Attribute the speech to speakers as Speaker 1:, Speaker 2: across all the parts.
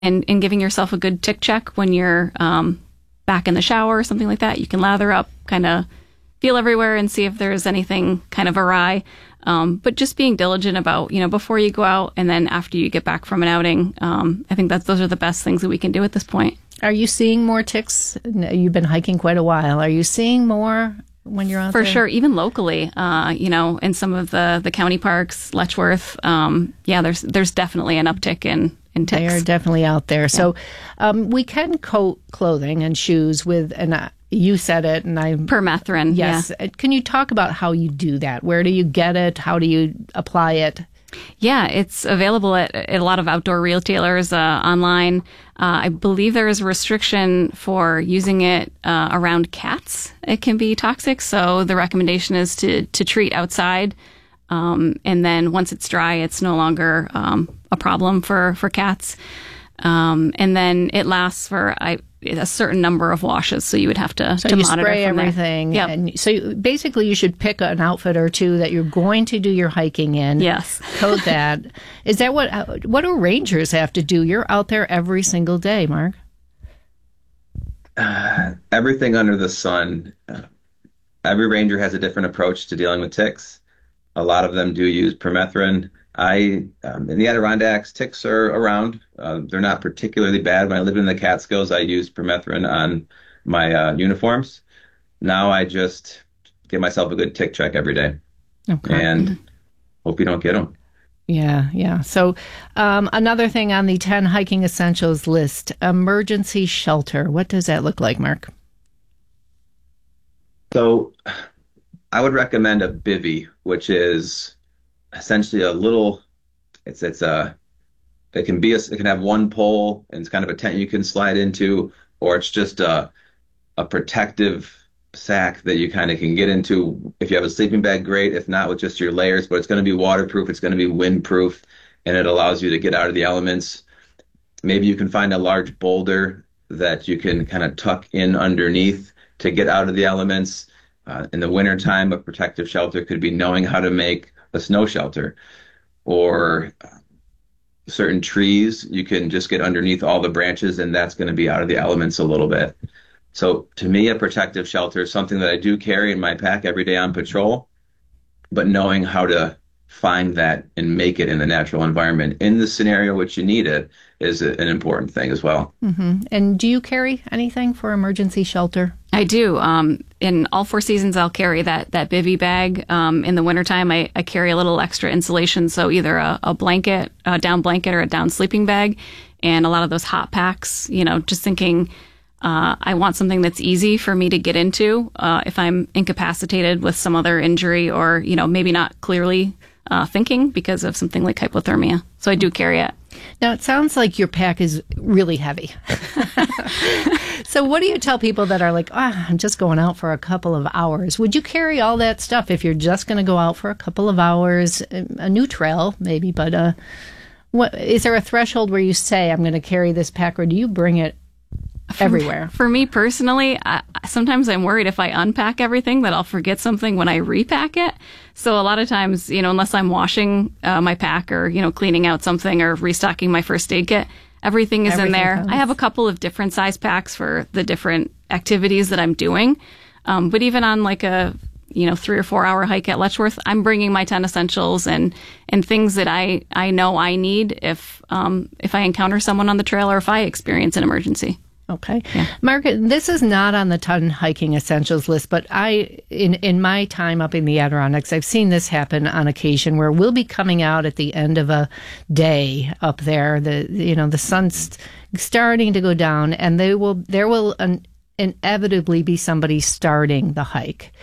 Speaker 1: and giving yourself a good tick check when you're back in the shower or something like that. You can lather up, kind of feel everywhere and see if there's anything kind of awry. But just being diligent about, before you go out and then after you get back from an outing, I think those are the best things that we can do at this point.
Speaker 2: Are you seeing more ticks? You've been hiking quite a while. Are you seeing more when you're out there?
Speaker 1: For sure, even locally, in some of the county parks, Letchworth, there's definitely an uptick in ticks.
Speaker 2: They are definitely out there. Yeah. So we can coat clothing and shoes with, and you said it, and
Speaker 1: permethrin.
Speaker 2: Yes.
Speaker 1: Yeah.
Speaker 2: Can you talk about how you do that? Where do you get it? How do you apply it?
Speaker 1: Yeah, it's available at a lot of outdoor retailers online. I believe there is a restriction for using it around cats. It can be toxic, so the recommendation is to treat outside. And then once it's dry, it's no longer a problem for cats. And then it lasts for a certain number of washes, so you would have to
Speaker 2: you
Speaker 1: monitor
Speaker 2: spray
Speaker 1: from
Speaker 2: everything.
Speaker 1: Yep.
Speaker 2: And so basically you should pick an outfit or two that you're going to do your hiking in.
Speaker 1: Yes.
Speaker 2: Coat that. Is that what do rangers have to do? You're out there every single day, Mark.
Speaker 3: Everything under the sun. Every ranger has a different approach to dealing with ticks. A lot of them do use permethrin. In the Adirondacks, ticks are around. They're not particularly bad. When I lived in the Catskills, I used permethrin on my uniforms. Now I just give myself a good tick check every day.
Speaker 2: Okay.
Speaker 3: And hope you don't get them.
Speaker 2: Yeah. So another thing on the 10 hiking essentials list, emergency shelter. What does that look like, Mark?
Speaker 3: So I would recommend a bivy, which is essentially a little, it can have one pole and it's kind of a tent you can slide into, or it's just a protective sack that you kind of can get into. If you have a sleeping bag, great. If not, with just your layers, but it's going to be waterproof. It's going to be windproof, and it allows you to get out of the elements. Maybe you can find a large boulder that you can kind of tuck in underneath to get out of the elements. In the wintertime, a protective shelter could be knowing how to make a snow shelter, or certain trees, you can just get underneath all the branches and that's going to be out of the elements a little bit. So to me, a protective shelter is something that I do carry in my pack every day on patrol, but knowing how to find that and make it in the natural environment in the scenario which you need it is an important thing as well.
Speaker 2: Mm-hmm. And do you carry anything for emergency shelter?
Speaker 1: I do. In all 4 seasons, I'll carry that bivy bag. In the wintertime, I carry a little extra insulation, so either a blanket, a down blanket, or a down sleeping bag, and a lot of those hot packs, just thinking I want something that's easy for me to get into if I'm incapacitated with some other injury or, maybe not clearly thinking because of something like hypothermia. So I do carry it.
Speaker 2: Now, it sounds like your pack is really heavy. So what do you tell people that are like, I'm just going out for a couple of hours? Would you carry all that stuff if you're just going to go out for a couple of hours? A new trail, maybe, but what is there a threshold where you say, I'm going to carry this pack, or do you bring it everywhere?
Speaker 1: For me personally, sometimes I'm worried if I unpack everything that I'll forget something when I repack it. So a lot of times, unless I'm washing my pack or, cleaning out something or restocking my first aid kit, everything is in there. I have a couple of different size packs for the different activities that I'm doing. But even on like a 3 or 4 hour hike at Letchworth, I'm bringing my 10 essentials and things that I know I need if I encounter someone on the trail or if I experience an emergency.
Speaker 2: Okay.
Speaker 1: Yeah.
Speaker 2: Mark, this is not on the 10 hiking essentials list, but in my time up in the Adirondacks, I've seen this happen on occasion where we'll be coming out at the end of a day up there. The sun's starting to go down, and there will inevitably be somebody starting the hike.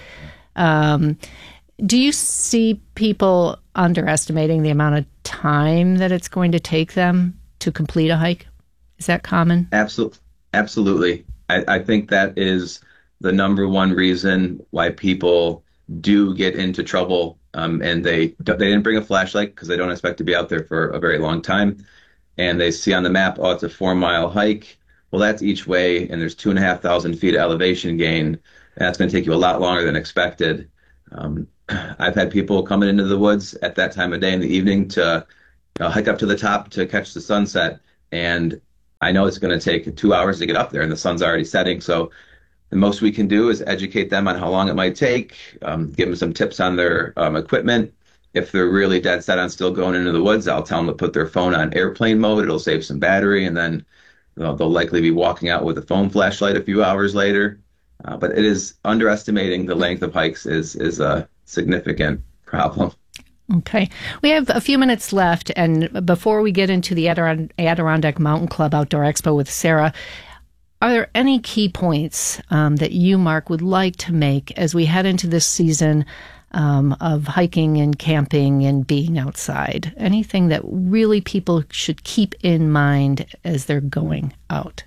Speaker 2: Do you see people underestimating the amount of time that it's going to take them to complete a hike? Is that common?
Speaker 3: Absolutely. I think that is the number one reason why people do get into trouble. And they didn't bring a flashlight because they don't expect to be out there for a very long time. And they see on the map, it's a 4-mile hike. Well, that's each way, and there's 2,500 feet of elevation gain. And that's going to take you a lot longer than expected. I've had people coming into the woods at that time of day in the evening to hike up to the top to catch the sunset. And I know it's going to take 2 hours to get up there and the sun's already setting. So the most we can do is educate them on how long it might take, give them some tips on their equipment. If they're really dead set on still going into the woods, I'll tell them to put their phone on airplane mode. It'll save some battery, and then they'll likely be walking out with a phone flashlight a few hours later. But it is underestimating the length of hikes is a significant problem.
Speaker 2: Okay. We have a few minutes left, and before we get into the Adirondack Mountain Club Outdoor Expo with Sarah, are there any key points that you, Mark, would like to make as we head into this season of hiking and camping and being outside? Anything that really people should keep in mind as they're going out?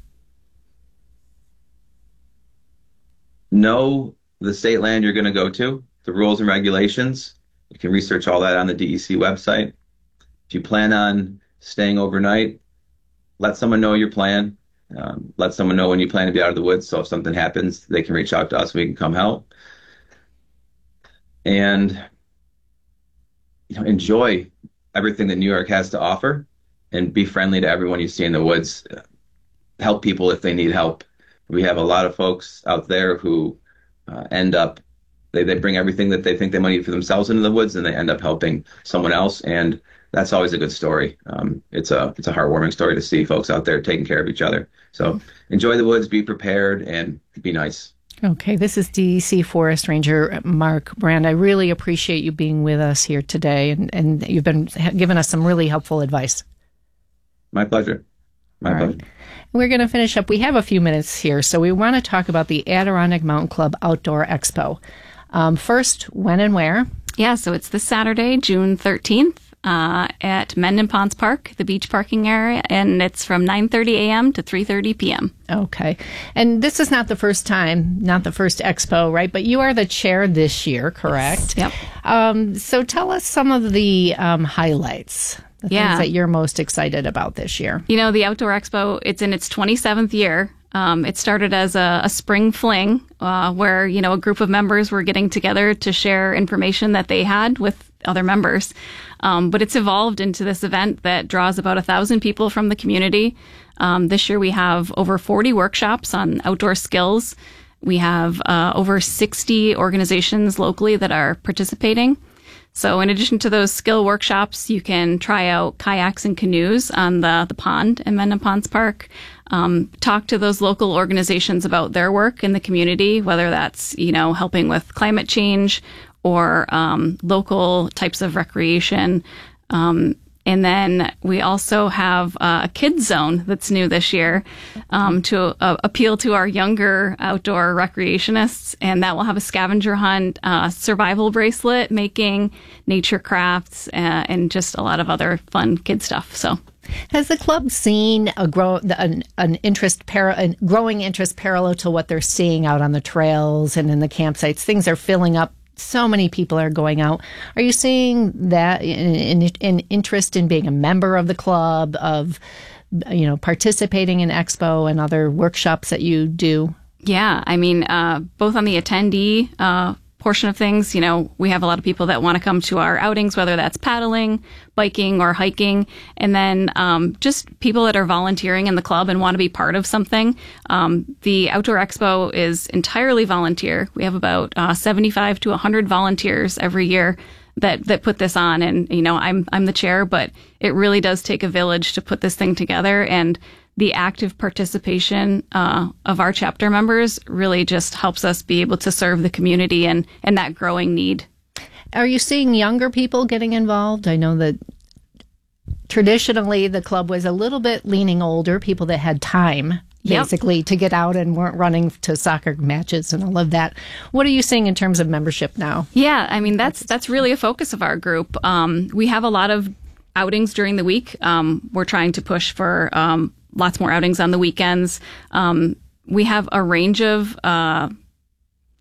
Speaker 3: Know the state land you're going to go to, the rules and regulations. You can research all that on the DEC website. If you plan on staying overnight, let someone know your plan. Let someone know when you plan to be out of the woods, so if something happens, they can reach out to us and we can come help. And enjoy everything that New York has to offer, and be friendly to everyone you see in the woods. Help people if they need help. We have a lot of folks out there who end up, they bring everything that they think they might need for themselves into the woods, and they end up helping someone else. And that's always a good story. It's a heartwarming story to see folks out there taking care of each other. So enjoy the woods, be prepared, and be nice.
Speaker 2: Okay, this is DEC Forest Ranger Mark Brand. I really appreciate you being with us here today, and you've been giving us some really helpful advice.
Speaker 3: My pleasure. My pleasure.
Speaker 2: Right. We're going to finish up. We have a few minutes here, so we want to talk about the Adirondack Mountain Club Outdoor Expo. First, when and where?
Speaker 1: Yeah, so it's this Saturday, June 13th. At Mendon Ponds Park, the beach parking area, and it's from 9:30 a.m. to 3:30 p.m.
Speaker 2: Okay. And this is not the first time, not the first expo, right? But you are the chair this year, correct?
Speaker 1: Yes. Yep.
Speaker 2: So tell us some of the highlights, the things that you're most excited about this year.
Speaker 1: The Outdoor Expo, it's in its 27th year. It started as a spring fling where, a group of members were getting together to share information that they had with other members. But it's evolved into this event that draws about 1,000 people from the community. This year we have over 40 workshops on outdoor skills. We have over 60 organizations locally that are participating. So in addition to those skill workshops, you can try out kayaks and canoes on the pond in Mendon Ponds Park. Talk to those local organizations about their work in the community, whether that's, helping with climate change or local types of recreation. And then we also have a kids zone that's new this year to appeal to our younger outdoor recreationists. And that will have a scavenger hunt, survival bracelet making, nature crafts, and just a lot of other fun kid stuff. So,
Speaker 2: has the club seen a growing interest parallel to what they're seeing out on the trails and in the campsites? Things are filling up. So many people are going out. Are you seeing that in interest in being a member of the club, of participating in Expo and other workshops that you do?
Speaker 1: Yeah, I mean, both on the attendee portion of things, we have a lot of people that want to come to our outings, whether that's paddling, biking, or hiking, and then just people that are volunteering in the club and want to be part of something. The Outdoor Expo is entirely volunteer. We have about 75 to 100 volunteers every year that put this on, and I'm the chair, but it really does take a village to put this thing together, and the active participation of our chapter members really just helps us be able to serve the community and that growing need.
Speaker 2: Are you seeing younger people getting involved? I know that traditionally the club was a little bit leaning older, people that had time basically to get out and weren't running to soccer matches and all of that. What are you seeing in terms of membership now?
Speaker 1: Yeah, I mean, that's really a focus of our group. We have a lot of outings during the week. We're trying to push for lots more outings on the weekends. We have a range of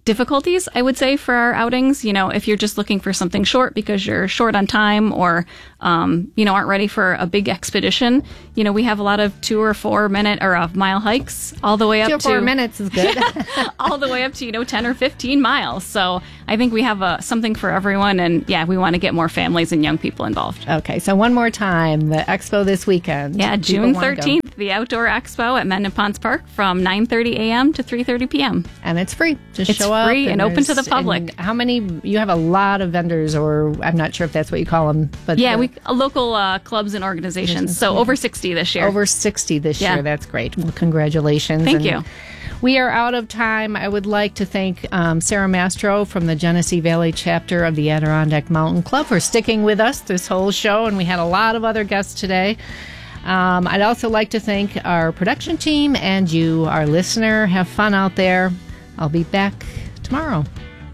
Speaker 1: difficulties, I would say, for our outings. If you're just looking for something short because you're short on time or, aren't ready for a big expedition, we have a lot of 2 or 4 minute or mile hikes all the way up
Speaker 2: 2 or 4 minutes is good.
Speaker 1: all the way up to, 10 or 15 miles. So I think we have something for everyone. And we want to get more families and young people involved.
Speaker 2: Okay. So one more time, the expo this weekend.
Speaker 1: Yeah, June 13th, the Outdoor Expo at Mendon Ponds Park from 9:30 a.m. to 3:30 p.m.
Speaker 2: And it's free. Just
Speaker 1: it's
Speaker 2: show up.
Speaker 1: Free and open to the public.
Speaker 2: And how many? You have a lot of vendors, or I'm not sure if that's what you call them. But
Speaker 1: local clubs and organizations. So over 60 this year.
Speaker 2: Over 60 this year. That's great. Well, congratulations.
Speaker 1: Thank you.
Speaker 2: We are out of time. I would like to thank Sarah Mastro from the Genesee Valley chapter of the Adirondack Mountain Club for sticking with us this whole show, and we had a lot of other guests today. I'd also like to thank our production team and you, our listener. Have fun out there. I'll be back tomorrow.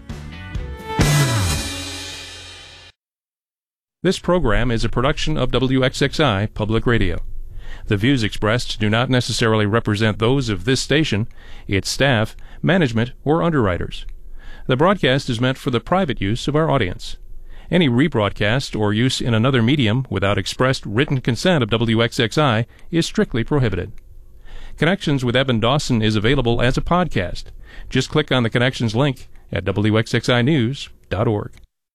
Speaker 4: This program is a production of WXXI Public Radio. The views expressed do not necessarily represent those of this station, its staff, management, or underwriters. The broadcast is meant for the private use of our audience. Any rebroadcast or use in another medium without expressed written consent of WXXI is strictly prohibited. Connections with Evan Dawson is available as a podcast. Just click on the Connections link at WXXInews.org.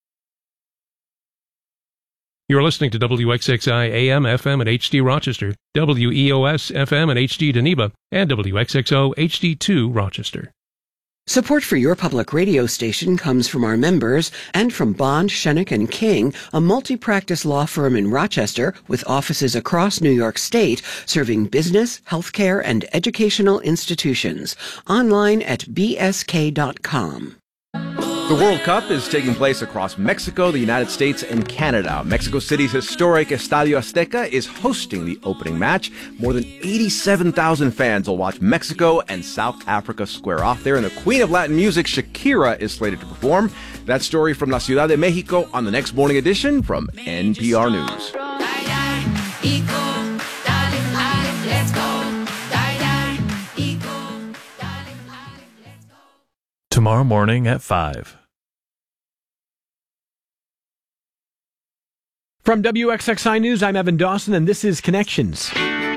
Speaker 4: You're listening to WXXI AM, FM, and HD Rochester, WEOS FM and HD Geneva, and WXXO HD2 Rochester.
Speaker 5: Support for your public radio station comes from our members and from Bond, Schoeneck & King, a multi-practice law firm in Rochester with offices across New York State, serving business, healthcare, and educational institutions. Online at bsk.com.
Speaker 6: The World Cup is taking place across Mexico, the United States, and Canada. Mexico City's historic Estadio Azteca is hosting the opening match. More than 87,000 fans will watch Mexico and South Africa square off there, and the Queen of Latin Music, Shakira, is slated to perform. That story from La Ciudad de Mexico on the next morning edition from NPR News.
Speaker 7: Tomorrow morning at 5.
Speaker 8: From WXXI News, I'm Evan Dawson, and this is Connections.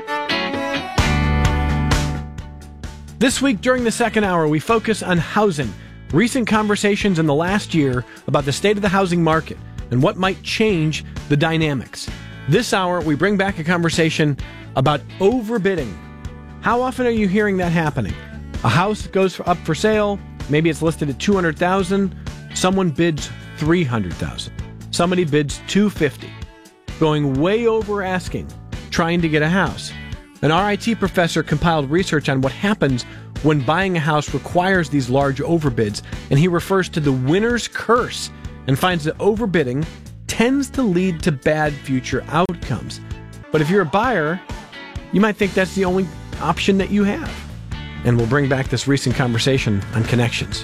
Speaker 8: This week during the second hour, we focus on housing. Recent conversations in the last year about the state of the housing market and what might change the dynamics. This hour, we bring back a conversation about overbidding. How often are you hearing that happening? A house goes up for sale. Maybe it's listed at $200,000. Someone bids $300,000. Somebody bids $250,000, going way over asking, trying to get a house. An RIT professor compiled research on what happens when buying a house requires these large overbids, and he refers to the winner's curse and finds that overbidding tends to lead to bad future outcomes. But if you're a buyer, you might think that's the only option that you have. And we'll bring back this recent conversation on Connections.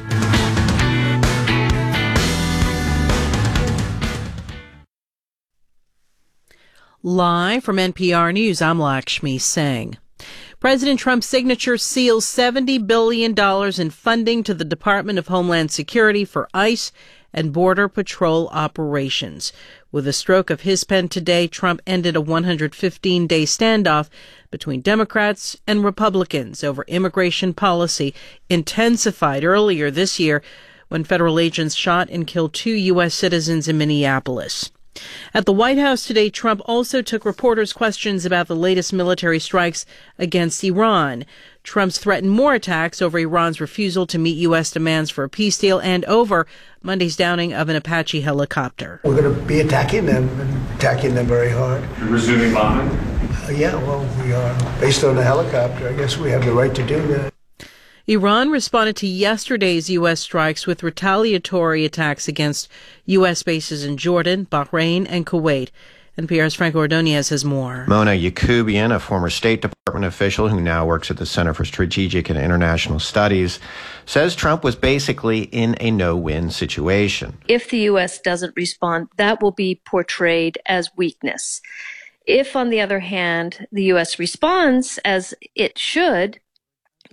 Speaker 9: Live from NPR News, I'm Lakshmi Singh. President Trump's signature seals $70 billion in funding to the Department of Homeland Security for ICE and Border Patrol operations. With a stroke of his pen today, Trump ended a 115-day standoff between Democrats and Republicans over immigration policy, intensified earlier this year when federal agents shot and killed 2 U.S. citizens in Minneapolis. At the White House today, Trump also took reporters' questions about the latest military strikes against Iran. Trump's threatened more attacks over Iran's refusal to meet U.S. demands for a peace deal and over Monday's downing of an Apache helicopter.
Speaker 10: We're going to be attacking them very hard.
Speaker 11: You're resuming bombing?
Speaker 10: Yeah, well, we are. Based on the helicopter, I guess we have the right to do that.
Speaker 9: Iran responded to yesterday's U.S. strikes with retaliatory attacks against U.S. bases in Jordan, Bahrain, and Kuwait. NPR's Franco Ordonez has more.
Speaker 12: Mona Yacoubian, a former State Department official who now works at the Center for Strategic and International Studies, says Trump was basically in a no-win situation.
Speaker 13: If the U.S. doesn't respond, that will be portrayed as weakness. If, on the other hand, the U.S. responds as it should,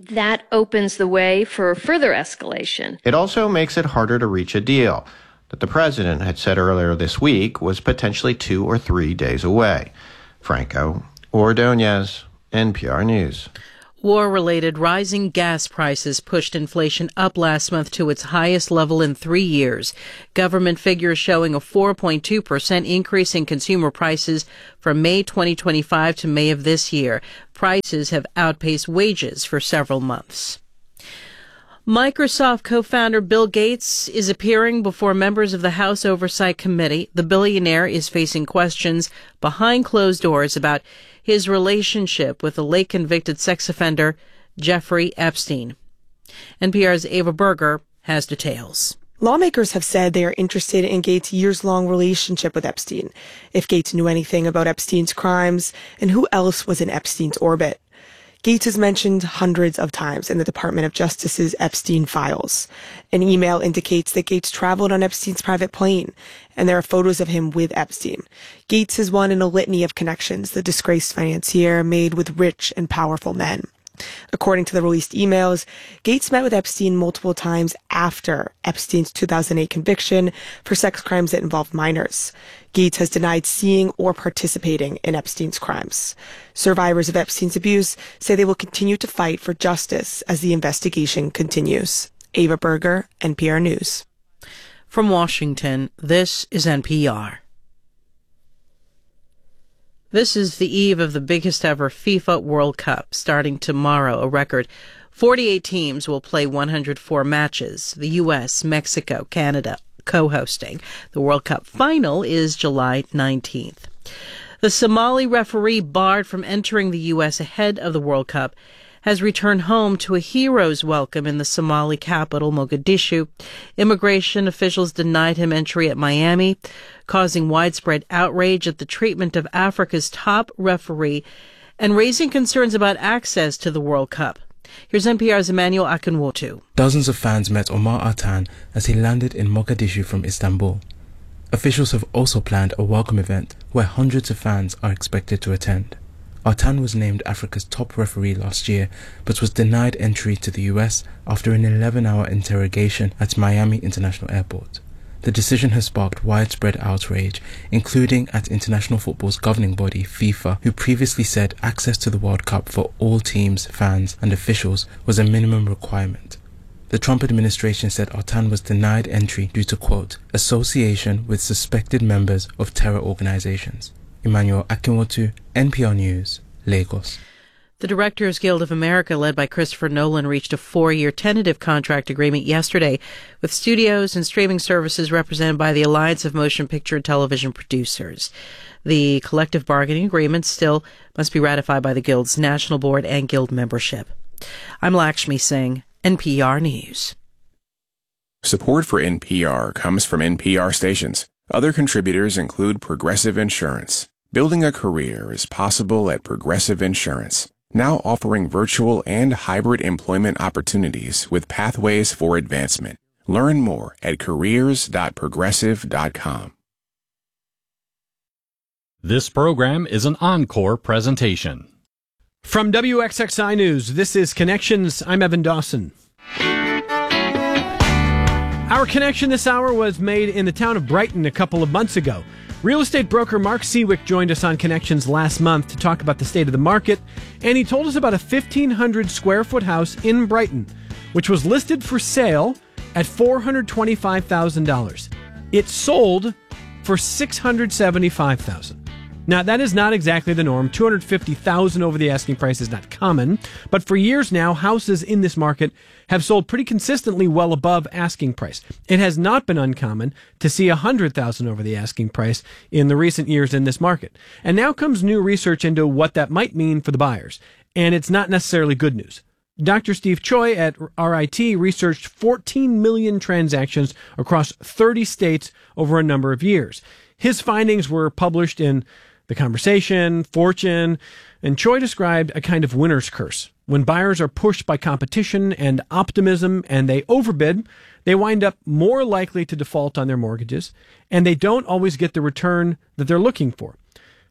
Speaker 13: That opens the way for further escalation.
Speaker 12: It also makes it harder to reach a deal that the president had said earlier this week was potentially 2 or 3 days away. Franco Ordonez, NPR News.
Speaker 9: War-related rising gas prices pushed inflation up last month to its highest level in 3 years. Government figures showing a 4.2% increase in consumer prices from May 2025 to May of this year. Prices have outpaced wages for several months. Microsoft co-founder Bill Gates is appearing before members of the House Oversight Committee. The billionaire is facing questions behind closed doors about his relationship with the late convicted sex offender Jeffrey Epstein. NPR's Ava Berger has details.
Speaker 11: Lawmakers have said they are interested in Gates' years-long relationship with Epstein, if Gates knew anything about Epstein's crimes, and who else was in Epstein's orbit. Gates is mentioned hundreds of times in the Department of Justice's Epstein files. An email indicates that Gates traveled on Epstein's private plane, and there are photos of him with Epstein. Gates is one in a litany of connections the disgraced financier made with rich and powerful men. According to the released emails, Gates met with Epstein multiple times after Epstein's 2008 conviction for sex crimes that involved minors. Gates has denied seeing or participating in Epstein's crimes. Survivors of Epstein's abuse say they will continue to fight for justice as the investigation continues. Ava Berger, NPR News.
Speaker 9: From Washington, this is NPR. This is the eve of the biggest ever FIFA World Cup, starting tomorrow. A record 48 teams will play 104 matches. The U.S., Mexico, Canada co-hosting. The World Cup final is July 19th. The Somali referee barred from entering the U.S. ahead of the World Cup has returned home to a hero's welcome in the Somali capital, Mogadishu. Immigration officials denied him entry at Miami, causing widespread outrage at the treatment of Africa's top referee and raising concerns about access to the World Cup. Here's NPR's Emmanuel Akinwotu.
Speaker 14: Dozens of fans met Omar Artan as he landed in Mogadishu from Istanbul. Officials have also planned a welcome event where hundreds of fans are expected to attend. Artan was named Africa's top referee last year, but was denied entry to the US after an 11-hour interrogation at Miami International Airport. The decision has sparked widespread outrage, including at international football's governing body, FIFA, who previously said access to the World Cup for all teams, fans, and officials was a minimum requirement. The Trump administration said Artan was denied entry due to, quote, association with suspected members of terror organizations. Emmanuel Akinwotu, NPR News, Lagos.
Speaker 9: The Directors Guild of America, led by Christopher Nolan, reached a 4-year tentative contract agreement yesterday with studios and streaming services represented by the Alliance of Motion Picture and Television Producers. The collective bargaining agreement still must be ratified by the Guild's national board and Guild membership. I'm Lakshmi Singh, NPR News.
Speaker 15: Support for NPR comes from NPR stations. Other contributors include Progressive Insurance. Building a career is possible at Progressive Insurance, now offering virtual and hybrid employment opportunities with pathways for advancement. Learn more at careers.progressive.com.
Speaker 16: This program is an encore presentation.
Speaker 8: From WXXI News, this is Connections. I'm Evan Dawson. Our connection this hour was made in the town of Brighton a couple of months ago. Real estate broker Mark Seawick joined us on Connections last month to talk about the state of the market, and he told us about a 1,500 square foot house in Brighton, which was listed for sale at $425,000. It sold for $675,000. Now, that is not exactly the norm. $250,000 over the asking price is not common, but for years now, houses in this market have sold pretty consistently well above asking price. It has not been uncommon to see $100,000 over the asking price in the recent years in this market. And now comes new research into what that might mean for the buyers, and it's not necessarily good news. Dr. Steve Choi at RIT researched 14 million transactions across 30 states over a number of years. His findings were published in The Conversation, Fortune, and Choi described a kind of winner's curse. When buyers are pushed by competition and optimism and they overbid, they wind up more likely to default on their mortgages, and they don't always get the return that they're looking for.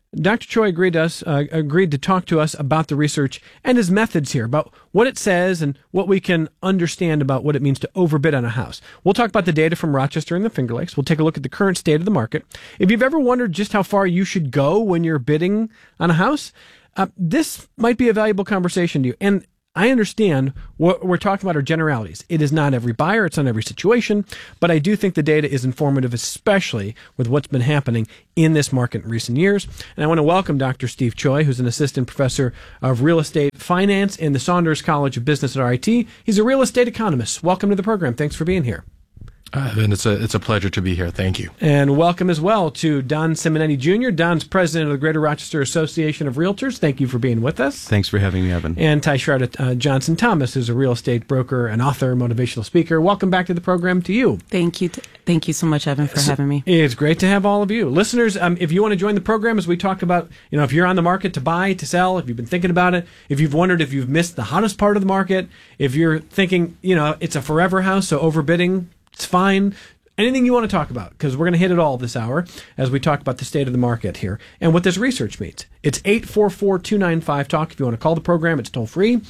Speaker 8: Dr. Choi agreed to talk to us about the research and his methods here, about what it says and what we can understand about what it means to overbid on a house. We'll talk about the data from Rochester and the Finger Lakes. We'll take a look at the current state of the market. If you've ever wondered just how far you should go when you're bidding on a house, this might be a valuable conversation to you. And I understand what we're talking about are generalities. It is not every buyer, it's not every situation, but I do think the data is informative, especially with what's been happening in this market in recent years. And I want to welcome Dr. Steve Choi, who's an assistant professor of real estate finance in the Saunders College of Business at RIT. He's a real estate economist. Welcome to the program. Thanks for being here.
Speaker 7: And it's a pleasure to be here. Thank you.
Speaker 8: And welcome as well to Don Simonetti Jr. Don's president of the Greater Rochester Association of Realtors. Thank you for being with us.
Speaker 17: Thanks for having me, Evan.
Speaker 8: And Ty Sharda Johnson Thomas is a real estate broker, an author, motivational speaker. Welcome back to the program to you.
Speaker 18: Thank you. Thank you so much, Evan, for having me.
Speaker 8: It's great to have all of you. Listeners, if you want to join the program as we talked about, if you're on the market to buy, to sell, if you've been thinking about it, if you've wondered if you've missed the hottest part of the market, if you're thinking, it's a forever house, so overbidding, it's fine. Anything you want to talk about, because we're going to hit it all this hour as we talk about the state of the market here and what this research means. It's 844-295-TALK. If you want to call the program, it's toll free.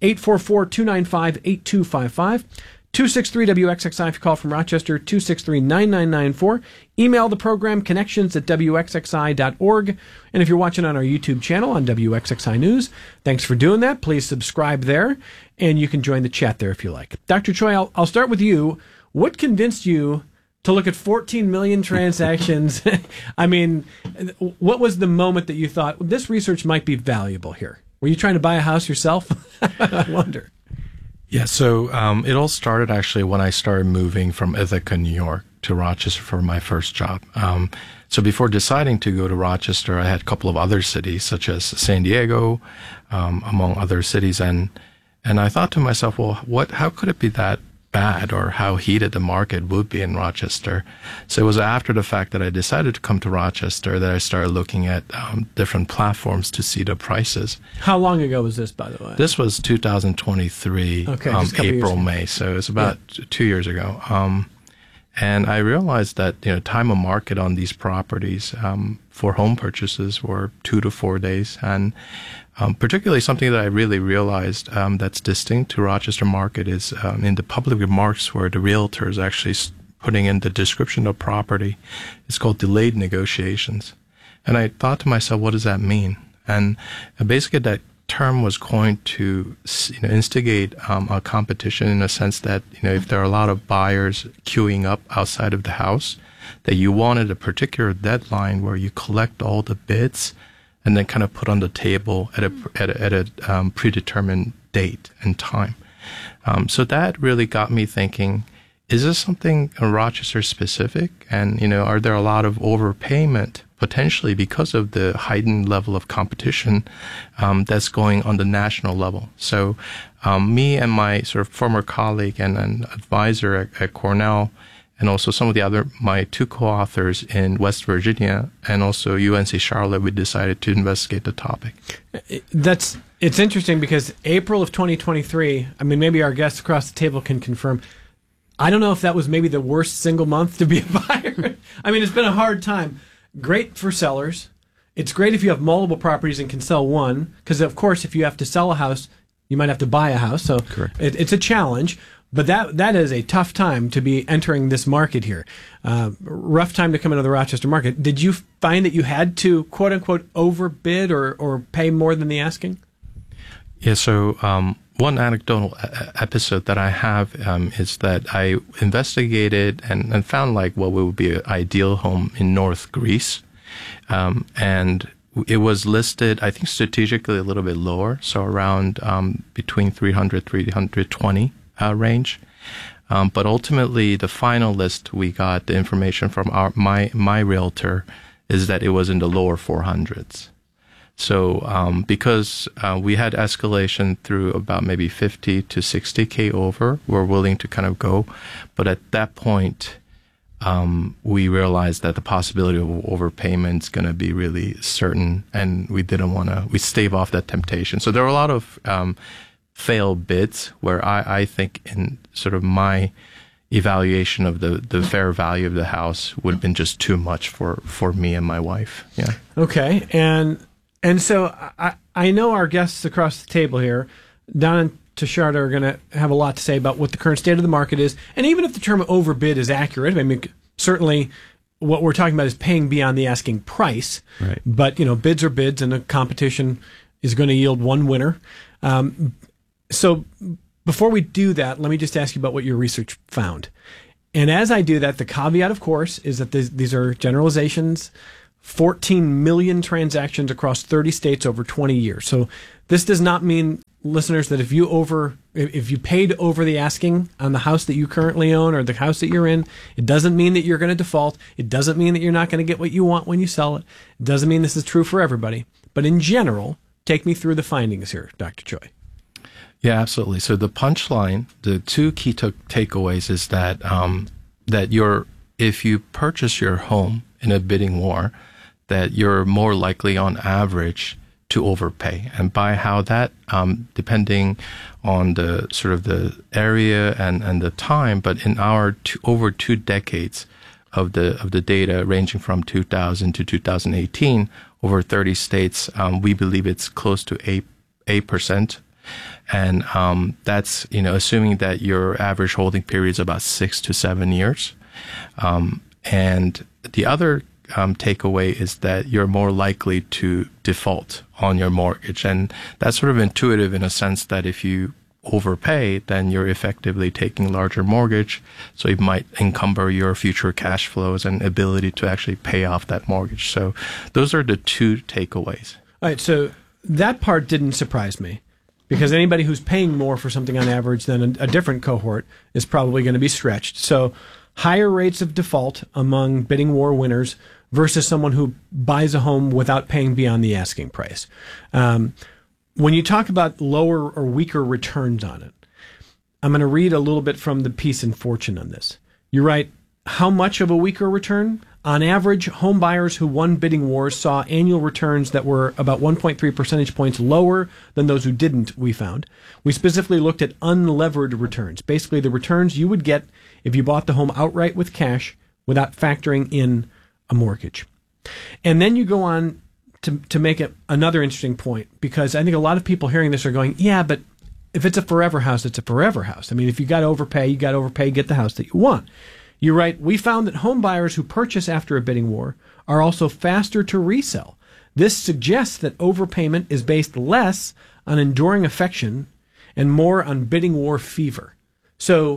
Speaker 8: 844-295-8255. 263-WXXI if you call from Rochester, 263-9994. Email the program, connections@WXXI.org. And if you're watching on our YouTube channel on WXXI News, thanks for doing that. Please subscribe there, and you can join the chat there if you like. Dr. Choi, I'll start with you. What convinced you to look at 14 million transactions? I mean, what was the moment that you thought, this research might be valuable here? Were you trying to buy a house yourself? I wonder.
Speaker 7: Yeah, so it all started actually when I started moving from Ithaca, New York to Rochester for my first job. So before deciding to go to Rochester, I had a couple of other cities, such as San Diego, among other cities. And I thought to myself, well, how could it be that bad, or how heated the market would be in Rochester? So it was after the fact that I decided to come to Rochester that I started looking at different platforms to see the prices.
Speaker 8: How long ago was this, by the way?
Speaker 7: This was 2023, April, May. So it's about 2 years ago. And I realized that time of market on these properties for home purchases were 2 to 4 days, and particularly something that I really realized that's distinct to Rochester market is in the public remarks where the realtor is actually putting in the description of property. It's called delayed negotiations. And I thought to myself, what does that mean? And basically that term was coined to instigate a competition in a sense that if there are a lot of buyers queuing up outside of the house, that you wanted a particular deadline where you collect all the bids and then kind of put on the table at a predetermined date and time. So that really got me thinking, is this something Rochester specific? And, are there a lot of overpayment potentially because of the heightened level of competition that's going on the national level? So me and my sort of former colleague and an advisor at Cornell, and also some of my two co-authors in West Virginia and also UNC Charlotte, we decided to investigate the topic.
Speaker 8: It's interesting because April of 2023, I mean, maybe our guests across the table can confirm, I don't know if that was maybe the worst single month to be a buyer. I mean, it's been a hard time. Great for sellers. It's great if you have multiple properties and can sell one, because of course, if you have to sell a house, you might have to buy a house. So it's a challenge. But that is a tough time to be entering this market here. Rough time to come into the Rochester market. Did you find that you had to, quote unquote, overbid or pay more than the asking?
Speaker 7: Yeah, so one anecdotal episode that I have is that I investigated and found what would be an ideal home in North Greece. And it was listed, I think, strategically a little bit lower, so around between 300, 320. Range, but ultimately the final list we got the information from my realtor is that it was in the lower 400s. So because we had escalation through about maybe 50 to 60K over, we're willing to kind of go, but at that point we realized that the possibility of overpayment is going to be really certain, and we stave off that temptation. So there were a lot of failed bids where I think in sort of my, evaluation of the fair value of the house would have been just too much for me and my wife. Yeah.
Speaker 8: Okay. And so I know our guests across the table here, Don and Tisharda, are going to have a lot to say about what the current state of the market is. And even if the term overbid is accurate, I mean, certainly what we're talking about is paying beyond the asking price.
Speaker 17: Right.
Speaker 8: But, bids are bids, and a competition is going to yield one winner. So before we do that, let me just ask you about what your research found. And as I do that, the caveat, of course, is that these are generalizations. 14 million transactions across 30 states over 20 years. So this does not mean, listeners, that if you paid over the asking on the house that you currently own or the house that you're in, it doesn't mean that you're going to default. It doesn't mean that you're not going to get what you want when you sell it. It doesn't mean this is true for everybody. But in general, take me through the findings here, Dr. Choi.
Speaker 7: Yeah, absolutely. So the punchline, the two key takeaways is that if you purchase your home in a bidding war, that you're more likely on average to overpay. And by how that, depending on the sort of the area and the time, but in our over 2 decades of the data ranging from 2000 to 2018, over 30 states, we believe it's close to 8%. And that's, assuming that your average holding period is about 6 to 7 years. And the other takeaway is that you're more likely to default on your mortgage. And that's sort of intuitive in a sense that if you overpay, then you're effectively taking larger mortgage. So it might encumber your future cash flows and ability to actually pay off that mortgage. So those are the two takeaways.
Speaker 8: All right. So that part didn't surprise me, because anybody who's paying more for something on average than a different cohort is probably going to be stretched. So higher rates of default among bidding war winners versus someone who buys a home without paying beyond the asking price. When you talk about lower or weaker returns on it, I'm going to read a little bit from the piece in Fortune on this. You write, how much of a weaker return? On average, home buyers who won bidding wars saw annual returns that were about 1.3 percentage points lower than those who didn't, we found. We specifically looked at unlevered returns, basically the returns you would get if you bought the home outright with cash without factoring in a mortgage. And then you go on to make it another interesting point, because I think a lot of people hearing this are going, yeah, but if it's a forever house, it's a forever house. I mean, if you got to overpay, get the house that you want. You write, we found that home buyers who purchase after a bidding war are also faster to resell. This suggests that overpayment is based less on enduring affection and more on bidding war fever. So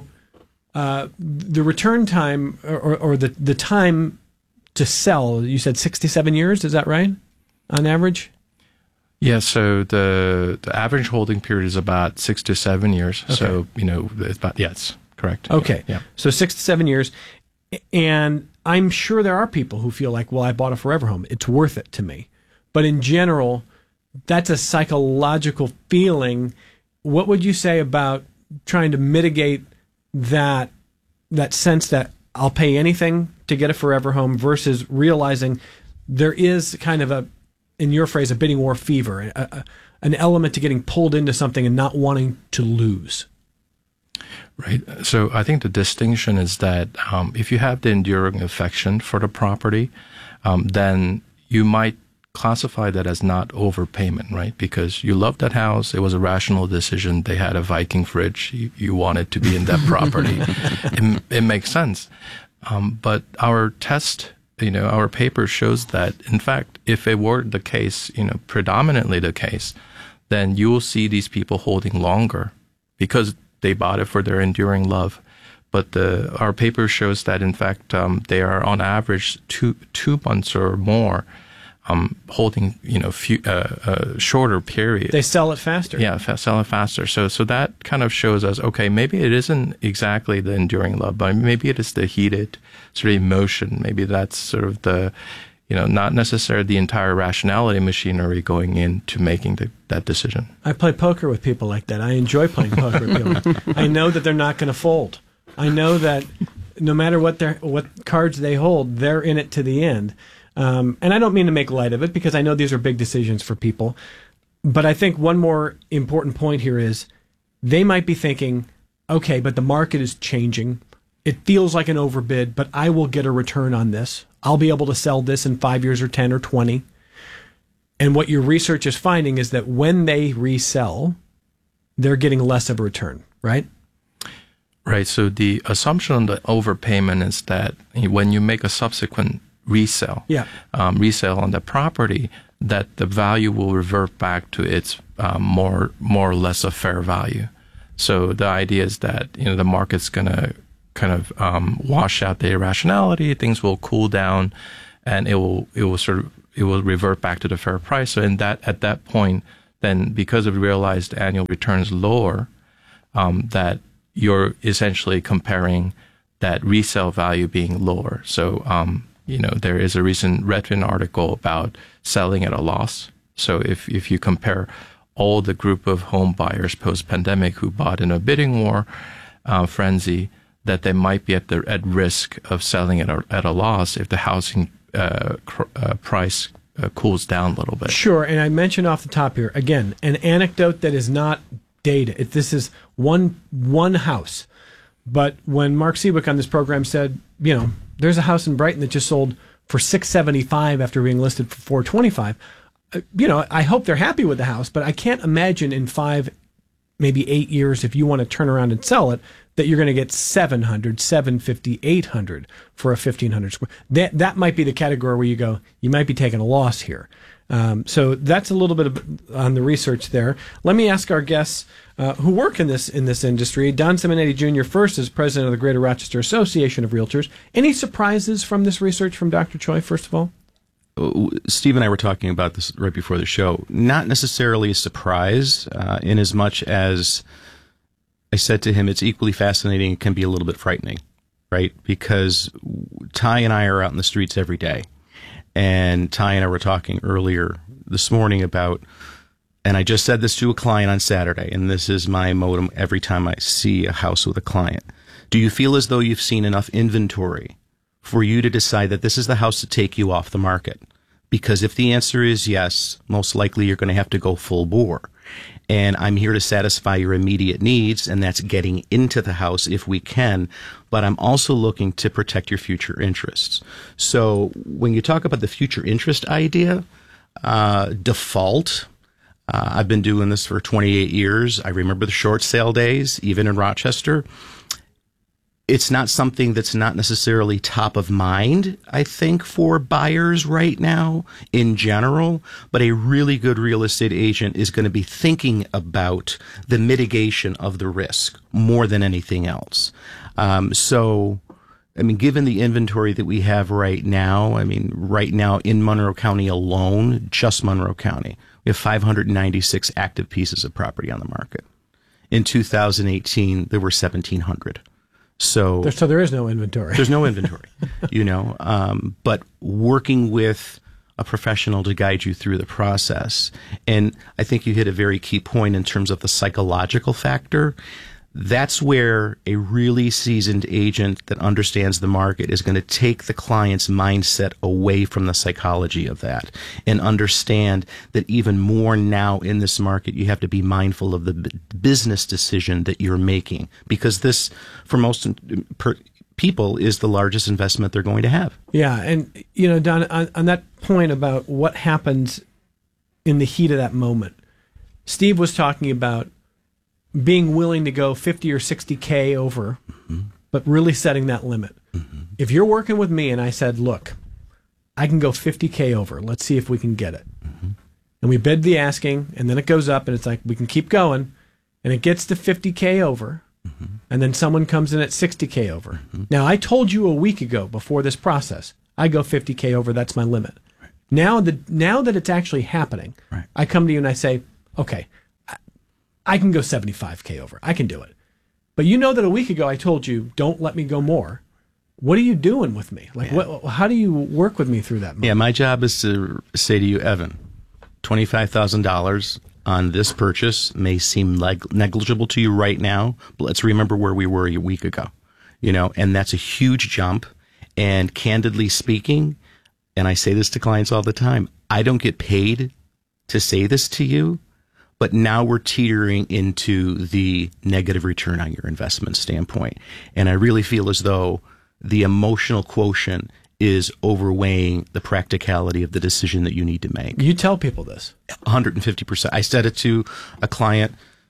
Speaker 8: the return time or the time to sell, you said 6 to 7 years, is that right, on average?
Speaker 7: Yeah, so the average holding period is about 6 to 7 years. Okay. So, it's about, yes. Correct.
Speaker 8: Okay.
Speaker 7: Yeah.
Speaker 8: So 6 to 7 years. And I'm sure there are people who feel like, well, I bought a forever home. It's worth it to me. But in general, that's a psychological feeling. What would you say about trying to mitigate that sense that I'll pay anything to get a forever home versus realizing there is kind of in your phrase, a bidding war fever, an element to getting pulled into something and not wanting to lose?
Speaker 7: Right. So I think the distinction is that if you have the enduring affection for the property, then you might classify that as not overpayment, right? Because you love that house. It was a rational decision. They had a Viking fridge. You wanted to be in that property. It makes sense. But our test, our paper shows that, in fact, if it were the case, predominantly the case, then you will see these people holding longer because they bought it for their enduring love. But our paper shows that, in fact, they are on average 2 months or more holding, shorter period.
Speaker 8: They sell it faster.
Speaker 7: Yeah, sell it faster. So that kind of shows us, okay, maybe it isn't exactly the enduring love, but maybe it is the heated sort of emotion. Maybe that's sort of the, not necessarily the entire rationality machinery going into making that decision.
Speaker 8: I play poker with people like that. I enjoy playing poker with people. I know that they're not going to fold. I know that no matter what cards they hold, they're in it to the end. And I don't mean to make light of it, because I know these are big decisions for people. But I think one more important point here is they might be thinking, okay, but the market is changing it feels like an overbid, but I will get a return on this. I'll be able to sell this in 5 years or 10 or 20. And what your research is finding is that when they resell, they're getting less of a return, right?
Speaker 7: Right. So the assumption on the overpayment is that when you make a subsequent resale on the property, that the value will revert back to its more or less a fair value. So the idea is that the market's going to kind of wash out the irrationality. Things will cool down, and it will revert back to the fair price. So at that point, then because of realized annual returns lower, that you're essentially comparing that resale value being lower. So there is a recent Redfin article about selling at a loss. So if you compare all the group of home buyers post-pandemic who bought in a bidding war frenzy, that they might be at risk of selling at a loss if the housing price cools down a little bit.
Speaker 8: Sure, and I mentioned off the top here, again, an anecdote that is not data. This is one house. But when Mark Seawick on this program said, there's a house in Brighton that just sold for $675 after being listed for $425, I hope they're happy with the house, but I can't imagine in 5, maybe 8 years, if you want to turn around and sell it, that you're going to get $700, $750, $800 for a 1,500 square. That might be the category where you go, you might be taking a loss here. So that's a little bit on the research there. Let me ask our guests who work in this industry. Don Simonetti Jr. first is president of the Greater Rochester Association of Realtors. Any surprises from this research from Dr. Choi, first of all?
Speaker 17: Steve and I were talking about this right before the show. Not necessarily a surprise, in as much as I said to him, it's equally fascinating. It can be a little bit frightening, right? Because Ty and I are out in the streets every day. And Ty and I were talking earlier this morning about, and I just said this to a client on Saturday, and this is my modem every time I see a house with a client. Do you feel as though you've seen enough inventory for you to decide that this is the house to take you off the market? Because if the answer is yes, most likely you're going to have to go full bore. And I'm here to satisfy your immediate needs, and that's getting into the house if we can. But I'm also looking to protect your future interests. So when you talk about the future interest idea, default, I've been doing this for 28 years. I remember the short sale days, even in Rochester. It's not something that's not necessarily top of mind, I think, for buyers right now in general, but a really good real estate agent is going to be thinking about the mitigation of the risk more than anything else. Given the inventory that we have right now in Monroe County alone, just Monroe County, we have 596 active pieces of property on the market. In 2018, there were 1,700. So
Speaker 8: there is no inventory.
Speaker 17: There's no inventory, but working with a professional to guide you through the process. And I think you hit a very key point in terms of the psychological factor. That's where a really seasoned agent that understands the market is going to take the client's mindset away from the psychology of that and understand that even more now in this market, you have to be mindful of the business decision that you're making, because this, for most people, is the largest investment they're going to have.
Speaker 8: Yeah. And, Don, on that point about what happens in the heat of that moment, Steve was talking about being willing to go 50 or 60K over, but really setting that limit. If you're working with me and I said, look, I can go 50K over, let's see if we can get it. And we bid the asking, and then it goes up, and it's like, we can keep going, and it gets to 50K over, and then someone comes in at 60K over. Now, I told you a week ago before this process, I go 50K over, that's my limit. Right. Now that it's actually happening, I come to you and I say, okay, I can go 75K over. I can do it. But you know that a week ago I told you, don't let me go more. What are you doing with me? How do you work with me through that moment?
Speaker 17: Yeah, my job is to say to you, Evan, $25,000 on this purchase may seem negligible to you right now, but let's remember where we were a week ago. And that's a huge jump. And candidly speaking, and I say this to clients all the time, I don't get paid to say this to you, but now we're teetering into the negative return on your investment standpoint. And I really feel as though the emotional quotient is overweighing the practicality of the decision that you need to make.
Speaker 8: You tell people this.
Speaker 17: 150%. I said it to a client,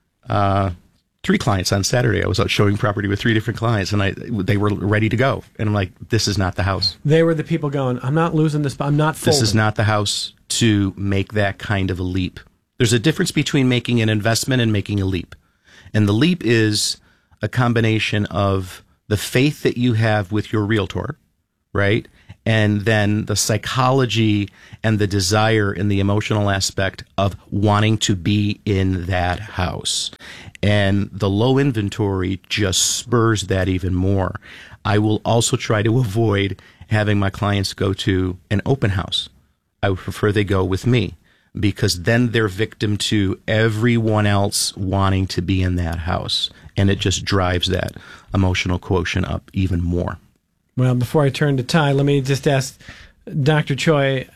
Speaker 17: 3 clients on Saturday. I was out showing property with 3 different clients, and they were ready to go. And I'm like, this is not the house.
Speaker 8: They were the people going, I'm not losing this, I'm not folding.
Speaker 17: This is not the house to make that kind of a leap. There's a difference between making an investment and making a leap. And the leap is a combination of the faith that you have with your realtor, right? And then the psychology and the desire and the emotional aspect of wanting to be in that house. And the low inventory just spurs that even more. I will also try to avoid having my clients go to an open house. I would prefer they go with me, because then they're victim to everyone else wanting to be in that house. And it just drives that emotional quotient up even more.
Speaker 8: Well, before I turn to Ty, let me just ask Dr. Choi,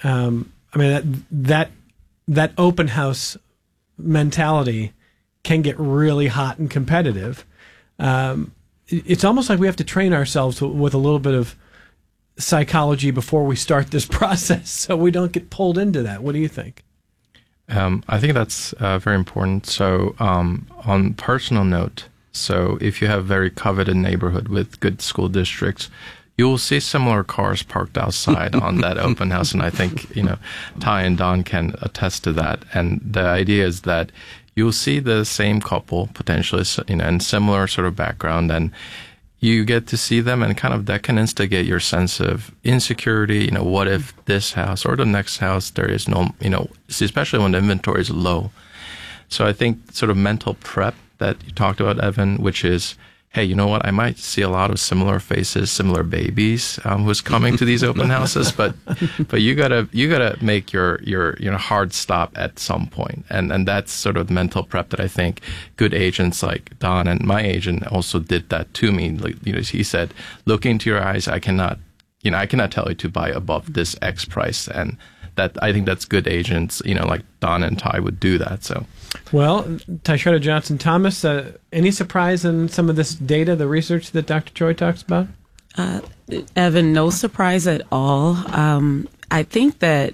Speaker 8: that open house mentality can get really hot and competitive. It's almost like we have to train ourselves with a little bit of psychology before we start this process so we don't get pulled into that. What do you think?
Speaker 7: I think that's very important. So on personal note, so if you have a very coveted neighborhood with good school districts, you will see similar cars parked outside on that open house. And I think, Ty and Don can attest to that. And the idea is that you'll see the same couple potentially, and similar sort of background, and you get to see them, and kind of that can instigate your sense of insecurity. What if this house or the next house, there is no, especially when the inventory is low. So I think sort of mental prep that you talked about, Evan, which is, hey, you know what? I might see a lot of similar faces, similar babies who's coming to these open houses, but you gotta make your hard stop at some point, and that's sort of the mental prep that I think good agents like Don and my agent also did that to me. He said, look into your eyes. I cannot tell you to buy above this X price, and that I think that's good agents, like Don and Ty would do that. So.
Speaker 8: Well, Tashetta Johnson-Thomas, any surprise in some of this data, the research that Dr. Choi talks about?
Speaker 18: Evan, no surprise at all. I think that,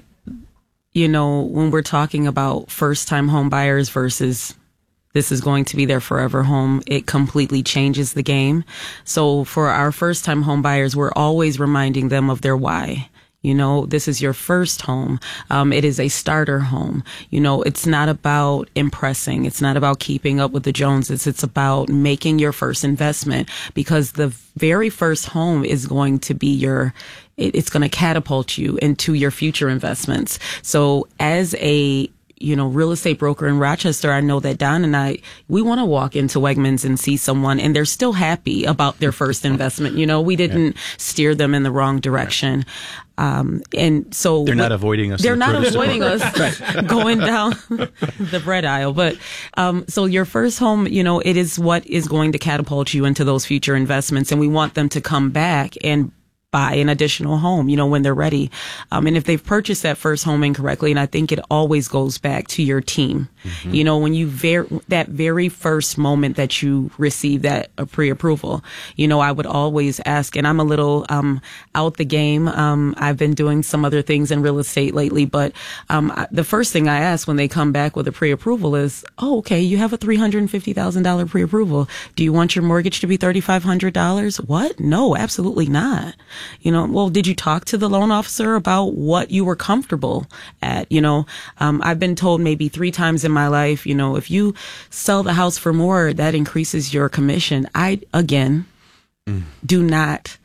Speaker 18: when we're talking about first-time home buyers versus this is going to be their forever home, it completely changes the game. So for our first-time home buyers, we're always reminding them of their why. This is your first home. It is a starter home. It's not about impressing. It's not about keeping up with the Joneses. It's about making your first investment, because the very first home is going to be it's going to catapult you into your future investments. So as a real estate broker in Rochester, I know that Don and I, we want to walk into Wegmans and see someone and they're still happy about their first investment. We didn't steer them in the wrong direction. And so
Speaker 17: they're not avoiding us.
Speaker 18: They're not avoiding us going down the bread aisle. But, so your first home, it is what is going to catapult you into those future investments. And we want them to come back and buy an additional home, when they're ready. And if they've purchased that first home incorrectly, and I think it always goes back to your team. Mm-hmm. When you that very first moment that you receive that pre-approval, I would always ask, and I'm a little out the game. I've been doing some other things in real estate lately, but the first thing I ask when they come back with a pre-approval is, oh, okay, you have a $350,000 pre-approval. Do you want your mortgage to be $3,500? What? No, absolutely not. Well, did you talk to the loan officer about what you were comfortable at? I've been told maybe 3 times in my life, if you sell the house for more, that increases your commission. I, again, do not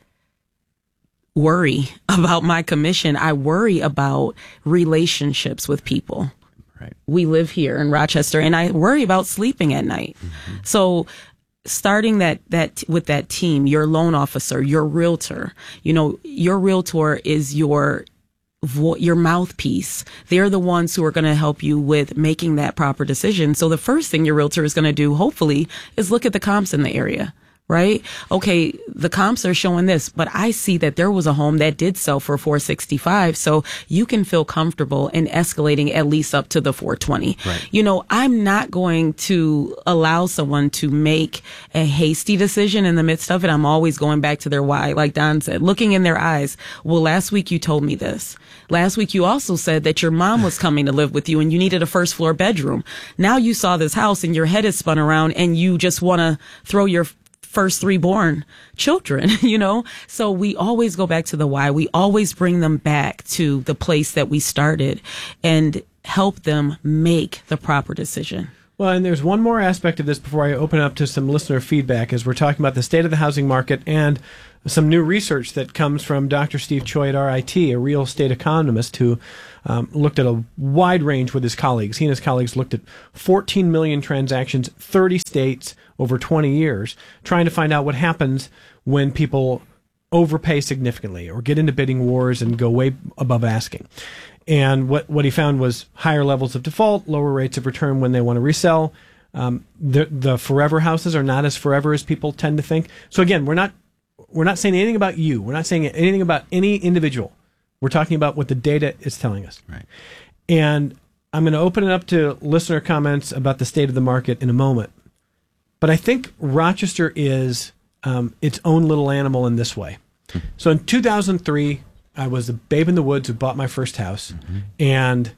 Speaker 18: worry about my commission. I worry about relationships with people. Right. We live here in Rochester, and I worry about sleeping at night. Mm-hmm. So starting that with that team, your loan officer, your realtor, your realtor is your mouthpiece. They're the ones who are going to help you with making that proper decision. So the first thing your realtor is going to do, hopefully, is look at the comps in the area, right? Okay, the comps are showing this, but I see that there was a home that did sell for $465. So you can feel comfortable in escalating at least up to the $420.
Speaker 17: Right.
Speaker 18: You know, I'm not going to allow someone to make a hasty decision in the midst of it. I'm always going back to their why. Like Don said, looking in their eyes. Well, last week you told me this. Last week you also said that your mom was coming to live with you and you needed a first floor bedroom. Now you saw this house and your head is spun around and you just want to throw your first 3 born children, you know? So we always go back to the why. We always bring them back to the place that we started and help them make the proper decision.
Speaker 8: Well, and there's one more aspect of this before I open up to some listener feedback, as we're talking about the state of the housing market and some new research that comes from Dr. Steve Choi at RIT, a real estate economist who looked at a wide range with his colleagues. He and his colleagues looked at 14 million transactions, 30 states over 20 years, trying to find out what happens when people overpay significantly or get into bidding wars and go way above asking. And what he found was higher levels of default, lower rates of return when they want to resell. The forever houses are not as forever as people tend to think. So again, we're not saying anything about you. We're not saying anything about any individual. We're talking about what the data is telling us.
Speaker 17: Right.
Speaker 8: And I'm going to open it up to listener comments about the state of the market in a moment. But I think Rochester is its own little animal in this way. So in 2003, I was a babe in the woods who bought my first house. And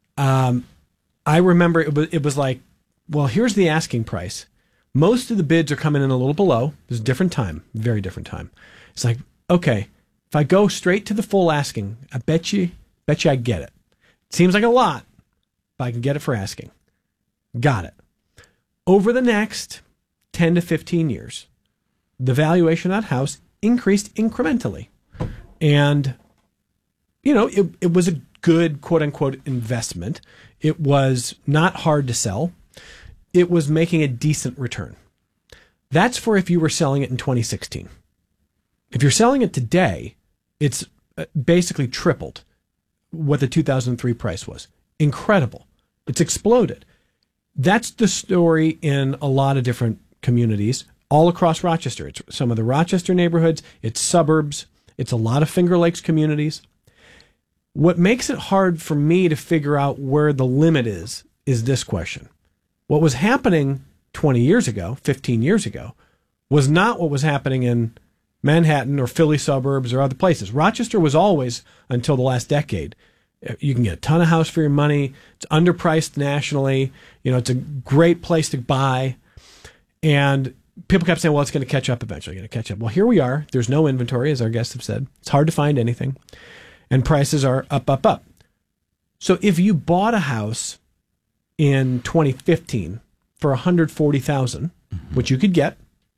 Speaker 8: I remember it was like, well, here's the asking price. Most of the bids are coming in a little below. It's a different time, very different time. It's like, okay, if I go straight to the full asking, I bet you I get it. It seems like a lot, but I can get it for asking. Got it. Over the next 10 to 15 years, the valuation of that house increased incrementally. And, you know, it was a good, quote unquote, investment. It was not hard to sell. It was making a decent return. That's for if you were selling it in 2016. If you're selling it today, it's basically tripled what the 2003 price was. Incredible. It's exploded. That's the story in a lot of different communities all across Rochester. It's some of the Rochester neighborhoods, it's suburbs, it's a lot of Finger Lakes communities. What makes it hard for me to figure out where the limit is this question. What was happening 20 years ago, 15 years ago, was not what was happening in Manhattan or Philly suburbs or other places. Rochester was always, until the last decade, you can get a ton of house for your money. It's underpriced nationally. You know, it's a great place to buy. And people kept saying, well, it's going to catch up eventually. Going to catch up. Well, here we are. There's no inventory, as our guests have said. It's hard to find anything. And prices are up, up, up. So if you bought a house in 2015 for $140,000, which you could get,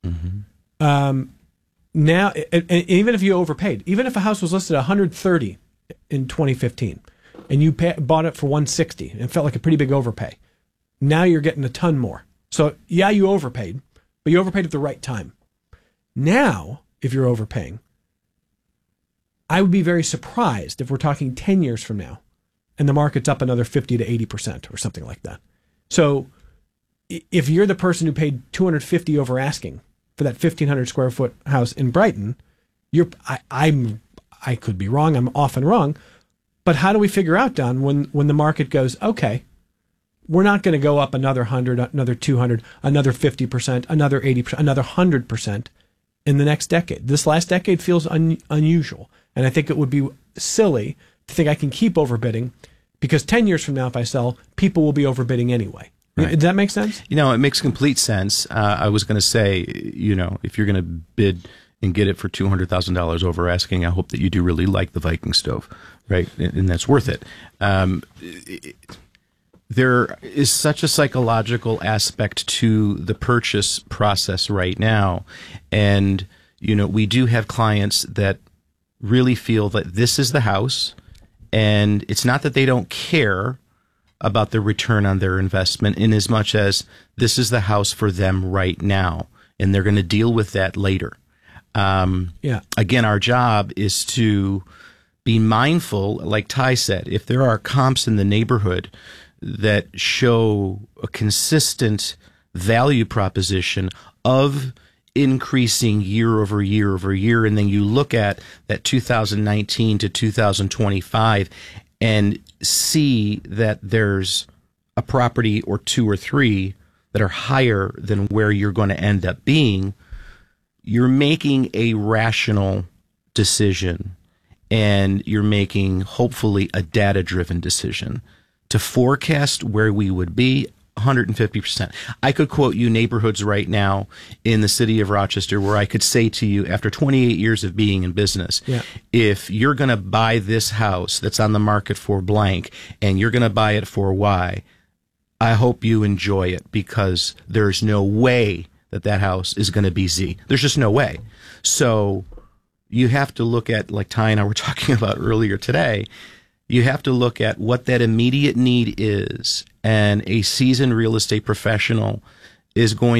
Speaker 8: now, and even if you overpaid, even if a house was listed at $130 in 2015, and you bought it for $160, and it felt like a pretty big overpay, now you're getting a ton more. So yeah, you overpaid, but you overpaid at the right time. Now, if you're overpaying, I would be very surprised if we're talking 10 years from now and the market's up another 50 to 80% or something like that. So if you're the person who paid $250 over asking for that 1,500 square foot house in Brighton, I could be wrong. I'm often wrong. But how do we figure out, Don, when the market goes, okay, we're not going to go up another 100, another 200, another 50%, another 80%, another 100% in the next decade. This last decade feels unusual. And I think it would be silly to think I can keep overbidding, because 10 years from now, if I sell, people will be overbidding anyway. Right. Does that make sense?
Speaker 17: You know, it makes complete sense. I was going to say, you know, if you're going to bid and get it for $200,000 over asking, I hope that you do really like the Viking stove, right? And that's worth it. There is such a psychological aspect to the purchase process right now. And, you know, we do have clients that really feel that this is the house, and it's not that they don't care about the return on their investment in as much as this is the house for them right now, and they're going to deal with that later. Again, our job is to be mindful, like Ty said, if there are comps in the neighborhood that show a consistent value proposition of
Speaker 7: increasing year over year over year. And then you look at that 2019 to 2025 and see that there's a property or two or three that are higher than where you're going to end up being, you're making a rational decision, and you're making hopefully a data-driven decision to forecast where we would be. 150%. I could quote you neighborhoods right now in the city of Rochester where I could say to you, after 28 years of being in business, if you're going to buy this house that's on the market for blank and you're going to buy it for Y, I hope you enjoy it, because there's no way that house is going to be Z. There's just no way. So you have to look at, like Ty and I were talking about earlier today, you have to look at what that immediate need is, and a seasoned real estate professional is going